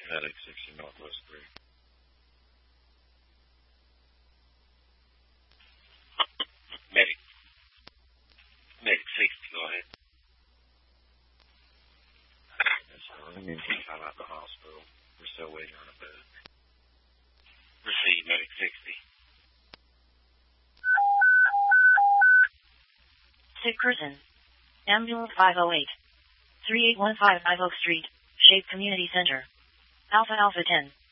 Medic 60 Northwest 3. Medic. Medic 60, go ahead. Yes, sir. We need to come out the hospital. We're still waiting on a bed. Receive Medic 60. Sick person. Ambulance 508. 3815 Live Oak Street, Shape Community Center. Alpha Alpha 10.